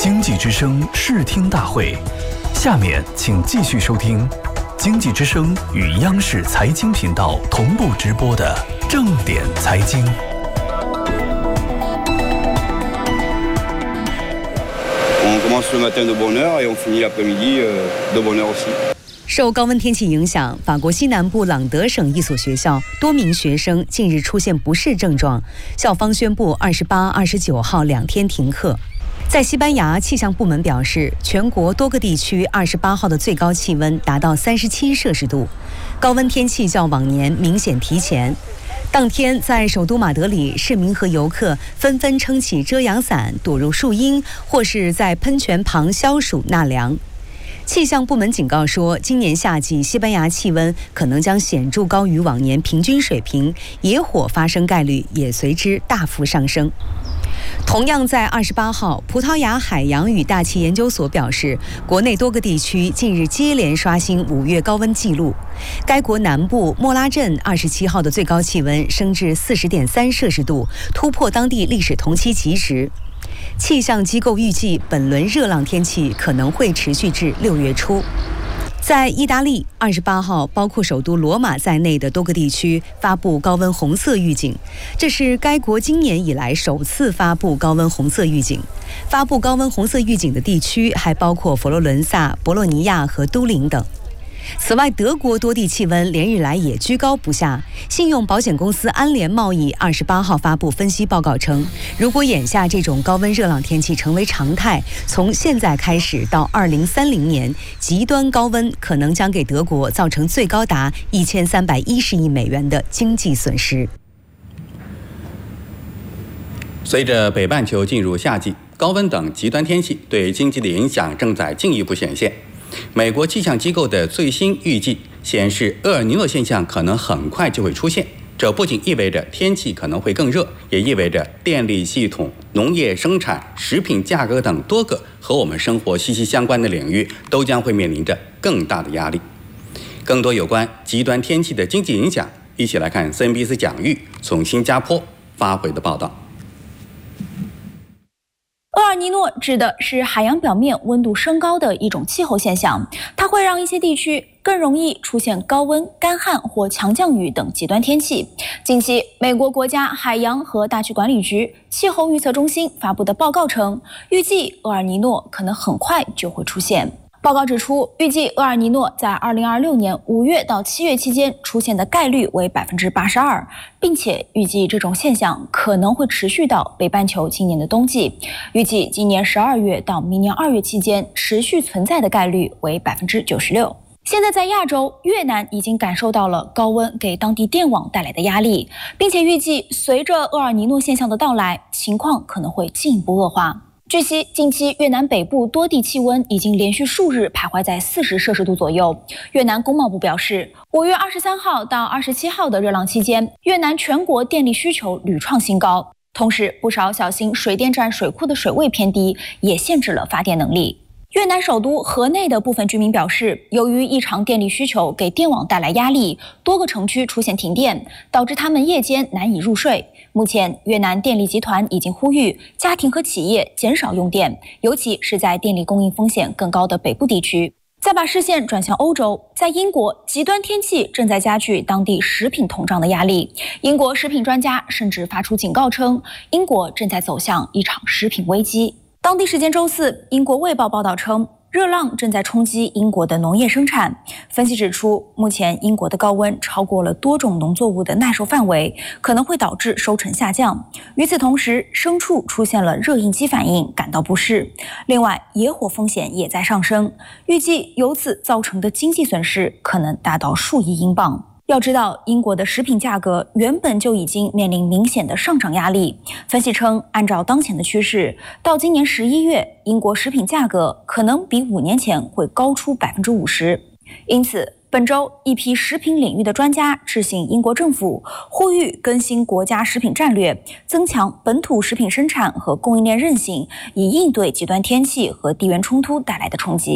经济之声视听大会，下面请继续收听经济之声与央视财经频道同步直播的正点财经。 On commence le matin de bonne heure et on finit l'après-midi de bonne heure aussi。 受高温天气影响，法国西南部朗德省一所学校多名学生近日出现不适症状，校方宣布28、29号2天停课。在西班牙气象部门表示，全国多个地区28号的最高气温达到37摄氏度，高温天气较往年明显提前。当天，在首都马德里，市民和游客纷纷撑起遮阳伞，躲入树荫，或是在喷泉旁消暑纳凉。气象部门警告说，今年夏季西班牙气温可能将显著高于往年平均水平，野火发生概率也随之大幅上升。同样在28号，葡萄牙海洋与大气研究所表示，国内多个地区近日接连刷新5月高温纪录。该国南部莫拉镇27号的最高气温升至40.3摄氏度，突破当地历史同期极值。气象机构预计，本轮热浪天气可能会持续至6月初。在意大利，28号，包括首都罗马在内的多个地区发布高温红色预警，这是该国今年以来首次发布高温红色预警。发布高温红色预警的地区还包括佛罗伦萨、博洛尼亚和都灵等。此外，德国多地气温连日来也居高不下。信用保险公司安联贸易28号发布分析报告称，如果眼下这种高温热浪天气成为常态，从现在开始到2030年，极端高温可能将给德国造成最高达1310亿美元的经济损失。 随着北半球进入夏季，高温等极端天气对经济的影响正在进一步显现。美国气象机构的最新预计显示，厄尔尼诺现象可能很快就会出现。这不仅意味着天气可能会更热，也意味着电力系统、农业生产、食品价格等多个和我们生活息息相关的领域都将会面临着更大的压力。更多有关极端天气的经济影响，一起来看 CNBC 蒋玉从新加坡发回的报道。 厄尔尼诺指的是海洋表面温度升高的一种气候现象，它会让一些地区更容易出现高温、干旱或强降雨等极端天气。近期，美国国家海洋和大气管理局气候预测中心发布的报告称，预计厄尔尼诺可能很快就会出现。报告指出，预计厄尔尼诺在2026年5月到7月期间出现的概率为82%，并且预计这种现象可能会持续到北半球今年的冬季。预计今年12月到明年2月期间持续存在的概率为96%。现在在亚洲，越南已经感受到了高温给当地电网带来的压力，并且预计随着厄尔尼诺现象的到来，情况可能会进一步恶化。据悉，近期越南北部多地气温已经连续数日徘徊在40摄氏度左右。越南工贸部表示，5月23号到27号的热浪期间，越南全国电力需求屡创新高。同时，不少小型水电站水库的水位偏低，也限制了发电能力。越南首都河内的部分居民表示，由于异常电力需求给电网带来压力，多个城区出现停电，导致他们夜间难以入睡。目前，越南电力集团已经呼吁家庭和企业减少用电，尤其是在电力供应风险更高的北部地区。再把视线转向欧洲，在英国，极端天气正在加剧当地食品通胀的压力。英国食品专家甚至发出警告称，英国正在走向一场食品危机。当地时间周四，英国卫报报道称，热浪正在冲击英国的农业生产。分析指出，目前英国的高温超过了多种农作物的耐受范围，可能会导致收成下降。与此同时，牲畜出现了热应激反应，感到不适。另外，野火风险也在上升，预计由此造成的经济损失可能达到数亿英镑。要知道，英国的食品价格原本就已经面临明显的上涨压力。分析称，按照当前的趋势，到今年11月，英国食品价格可能比5年前会高出50%。因此，本周一批食品领域的专家致信英国政府，呼吁更新国家食品战略，增强本土食品生产和供应链韧性，以应对极端天气和地缘冲突带来的冲击。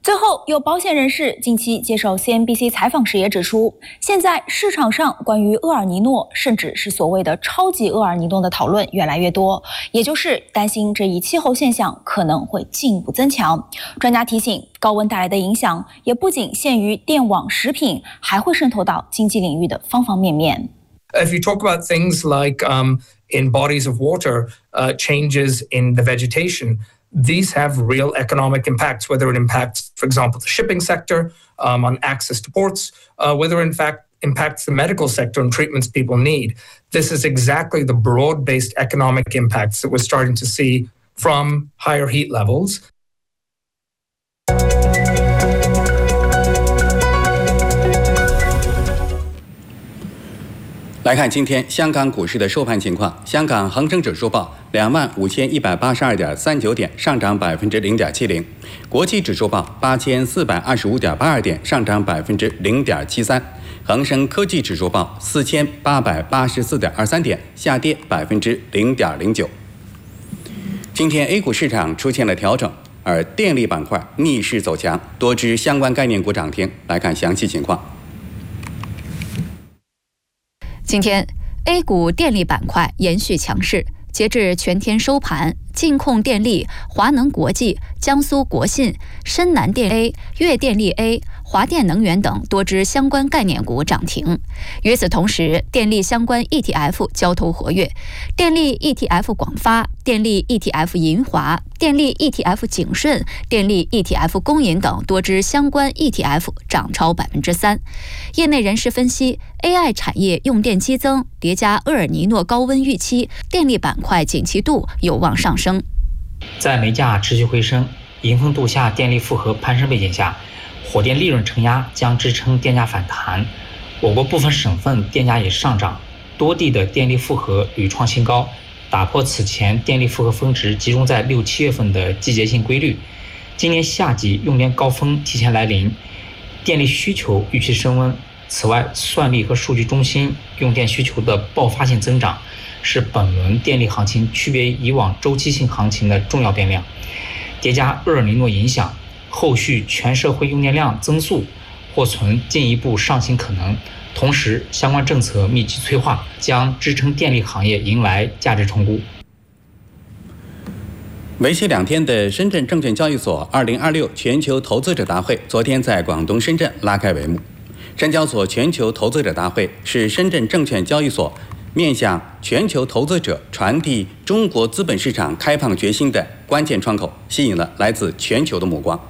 最后，有保险人士近期接受 CNBC 采访时也指出，现在市场上关于厄尔尼诺，甚至是所谓的超级厄尔尼诺的讨论越来越多，也就是担心这一气候现象可能会进一步增强。专家提醒，高温带来的影响也不仅限于电网、食品，还会渗透到经济领域的方方面面。 If you talk about things like in bodies of water, changes in the vegetation,these have real economic impacts, whether it impacts, for example, the shipping sector, on access to ports, whether in fact impacts the medical sector and treatments people need. This is exactly the broad-based economic impacts that we're starting to see from higher heat levels. 来看今天香港股市的收盘情况。香港恒生指数报25,182.39点，上涨0.70%；国际指数报8,425.82点，上涨0.73%；恒生科技指数报4,884.23点，下跌0.09%。今天 A 股市场出现了调整，而电力板块逆势走强，多只相关概念股涨停。来看详细情况。 今天 A 股电力板块延续强势，截至全天收盘，晋控电力、华能国际、江苏国信、深南电 A、粤电力 A、华电能源等多只相关概念股涨停。与此同时，电力相关 ETF 交投活跃，电力 ETF 广发、电力 ETF 银华、电力 ETF 景顺、电力 ETF 公银等多只相关 ETF 涨超3%。业内人士分析， AI 产业用电激增，叠加厄尔尼诺高温预期，电力板块景气度有望上升。 在煤价持续回升、迎峰度夏电力负荷攀升背景下，火电利润承压将支撑电价反弹。我国部分省份电价也上涨，多地的电力负荷屡创新高，打破此前电力负荷峰值集中在6、7月份的季节性规律。今年夏季用电高峰提前来临，电力需求预期升温。此外，算力和数据中心用电需求的爆发性增长，是本轮电力行情区别以往周期性行情的重要变量。叠加厄尔尼诺影响，后续全社会用电量增速或存进一步上行可能。同时，相关政策密集催化，将支撑电力行业迎来价值重估。 为期2天的深圳证券交易所2026全球投资者大会昨天在广东深圳拉开帷幕。深交所全球投资者大会是深圳证券交易所面向全球投资者传递中国资本市场开放决心的关键窗口，吸引了来自全球的目光。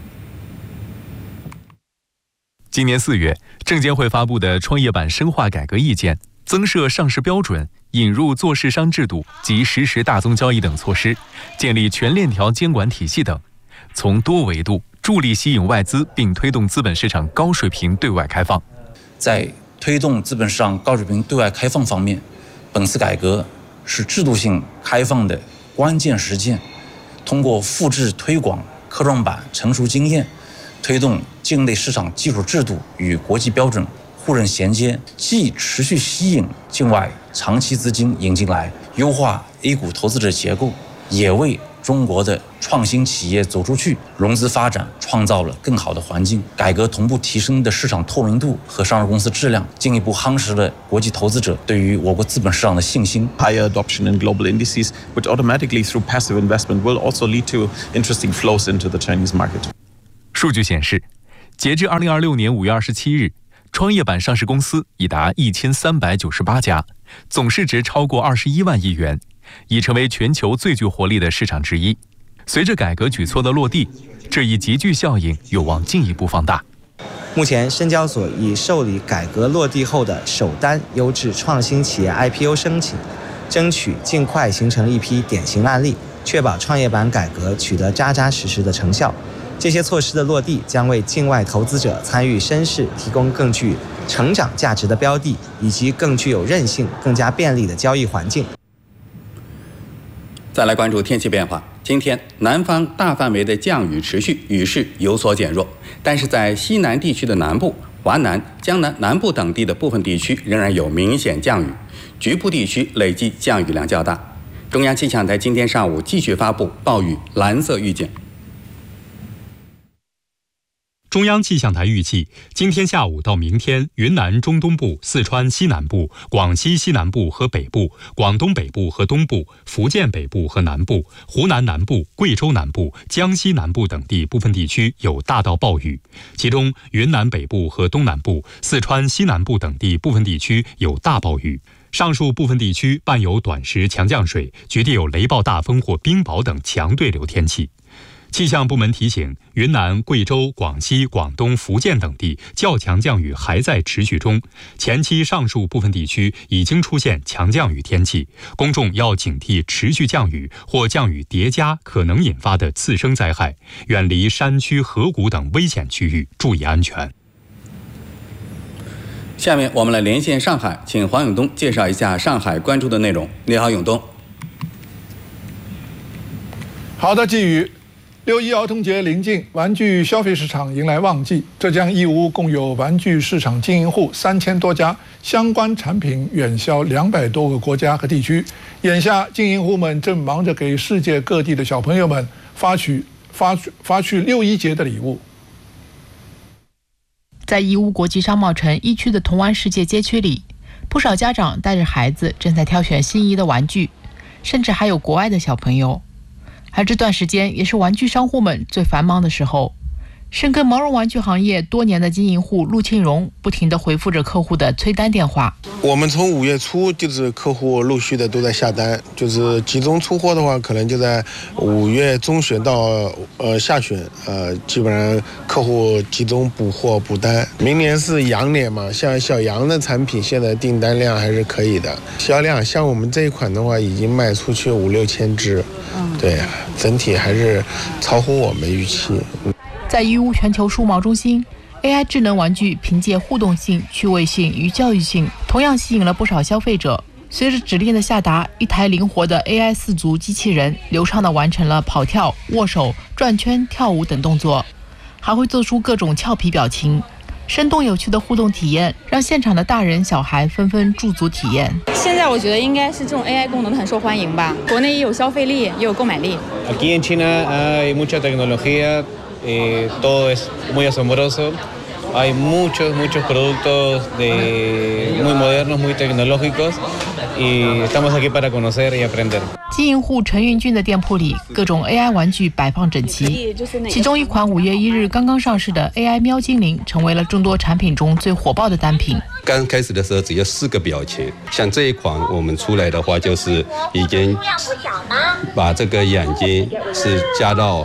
今年4月，证监会发布的创业板深化改革意见，增设上市标准、引入做市商制度及实时大宗交易等措施，建立全链条监管体系等，从多维度助力吸引外资，并推动资本市场高水平对外开放。 在推动资本市场高水平对外开放方面，本次改革是制度性开放的关键实践，通过复制推广科创板成熟经验，推动境内市场基础制度与国际标准互认衔接，既持续吸引境外长期资金引进来，优化 A 股投资者结构，也为中国的创新企业走出去、融资发展创造了更好的环境。改革同步提升的市场透明度和上市公司质量，进一步夯实了国际投资者对于我国资本市场的信心。 Higher adoption in global indices, which automatically through passive investment will also lead to interesting flows into the Chinese market. 数据显示，截至2026年5月27日，创业板上市公司已达1398家，总市值超过21万亿元，已成为全球最具活力的市场之一。随着改革举措的落地，这一集聚效应有望进一步放大。 目前，深交所已受理改革落地后的首单优质创新企业 IPO 申请，争取尽快形成一批典型案例，确保创业板改革取得扎扎实实的成效。这些措施的落地将为境外投资者参与深市提供更具成长价值的标的，以及更具有韧性、更加便利的交易环境。 再来关注天气变化。今天南方大范围的降雨持续，雨势有所减弱，但是在西南地区的南部、华南、江南南部等地的部分地区仍然有明显降雨，局部地区累计降雨量较大。中央气象台今天上午继续发布暴雨蓝色预警。 中央气象台预计，今天下午到明天，云南中东部、四川西南部、广西西南部和北部、广东北部和东部、福建北部和南部、湖南南部、贵州南部、江西南部等地部分地区有大到暴雨，其中云南北部和东南部、四川西南部等地部分地区有大暴雨。上述部分地区伴有短时强降水，局地有雷暴大风或冰雹等强对流天气。气象部门提醒，云南、贵州、广西、广东、福建等地较强降雨还在持续中，前期上述部分地区已经出现强降雨天气，公众要警惕持续降雨或降雨叠加可能引发的次生灾害，远离山区、河谷等危险区域，注意安全。 下面我们来连线上海，请黄永东介绍一下上海关注的内容。你好，永东。 好的，季宇。6·1儿童节临近，玩具消费市场迎来旺季。浙江义乌共有玩具市场经营户3000多家，相关产品远销200多个国家和地区。眼下，经营户们正忙着给世界各地的小朋友们发去6·1节的礼物。 在义乌国际商贸城1区的童玩世界街区里，不少家长带着孩子正在挑选心仪的玩具，甚至还有国外的小朋友。而这段时间也是玩具商户们最繁忙的时候。深耕毛绒玩具行业多年的经营户陆庆荣不停地回复着客户的催单电话。 我们从5月初就是客户陆续的都在下单，就是集中出货的话，可能就在5月中旬到下旬，基本上客户集中补货补单。明年是羊年嘛，像小羊的产品现在订单量还是可以的，销量像我们这一款的话，已经卖出去5-6千只，对，整体还是超乎我们预期。 在义乌全球数贸中心 ，AI 智能玩具凭借互动性、趣味性与教育性，同样吸引了不少消费者。随着指令的下达，一台灵活的 AI 4足机器人流畅地完成了跑跳、握手、转圈、跳舞等动作，还会做出各种俏皮表情。生动有趣的互动体验，让现场的大人小孩纷纷驻足体验。 现在我觉得应该是这种 AI 功能很受欢迎吧，国内也有消费力，也有购买力。 Aquí en China hay mucha tecnología, todo es muy asombroso. Hay muchos productos muy modernos, muy tecnológicos, y estamos aquí para conocer y aprender. 经营户陈运俊的店铺里，各种 AI 玩具摆放整齐，其中一款5月1日刚刚上市的 AI 喵精灵，成为了众多产品中最火爆的单品。 刚开始的时候只有4个表情，像这一款我们出来的话，就是已经把这个眼睛是加到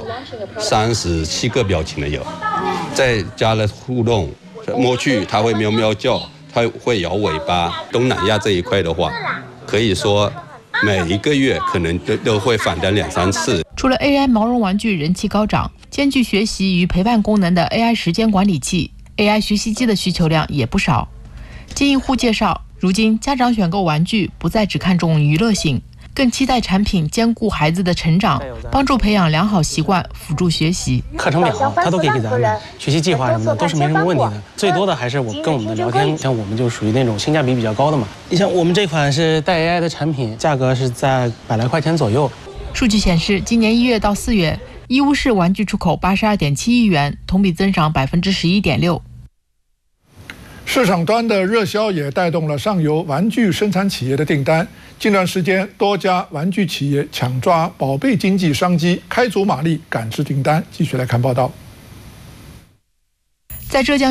37个表情了有，再加了互动，摸去它会喵喵叫，它会摇尾巴。东南亚这一块的话，可以说每一个月可能都会返单2-3次。 除了 AI 毛绒玩具人气高涨，兼具学习与陪伴功能的 AI 时间管理器、AI 学习机的需求量也不少。经营户介绍，如今家长选购玩具不再只看重娱乐性，更期待产品兼顾孩子的成长，帮助培养良好习惯，辅助学习。 课程表他都可以给咱们，学习计划什么的都是没什么问题的。最多的还是跟我们的聊天，像我们就属于那种性价比比较高的嘛。你像我们这款是带 AI 的产品，价格是在100来块钱左右。 数据显示，今年1月到4月，义乌市玩具出口82.7亿元，同比增长11.6%。 市场端的热销也带动了上游玩具生产企业的订单。近段时间，多家玩具企业抢抓宝贝经济商机，开足马力赶制订单。继续来看报道。 在浙江